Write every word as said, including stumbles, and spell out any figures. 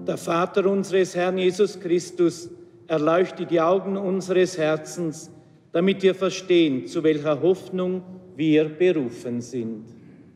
Der Vater unseres Herrn Jesus Christus erleuchte die Augen unseres Herzens, damit wir verstehen, zu welcher Hoffnung wir berufen sind.